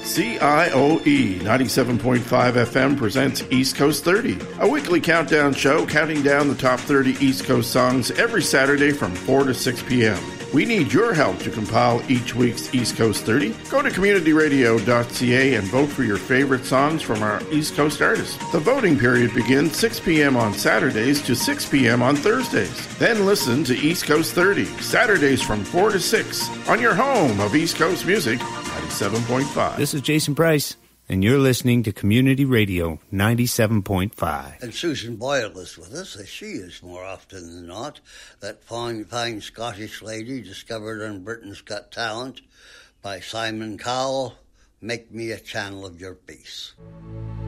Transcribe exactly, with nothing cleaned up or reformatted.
C I O E ninety-seven point five F M presents East Coast thirty, a weekly countdown show counting down the top thirty East Coast songs every Saturday from four to six p.m. We need your help to compile each week's East Coast thirty. Go to community radio dot c a and vote for your favorite songs from our East Coast artists. The voting period begins six p.m. on Saturdays to six p.m. on Thursdays. Then listen to East Coast thirty, Saturdays from four to six, on your home of East Coast Music, ninety-seven point five. This is Jason Price, and you're listening to Community Radio ninety-seven point five. And Susan Boyle is with us, as she is more often than not, that fine, fine Scottish lady discovered on Britain's Got Talent by Simon Cowell, Make Me a Channel of Your Peace.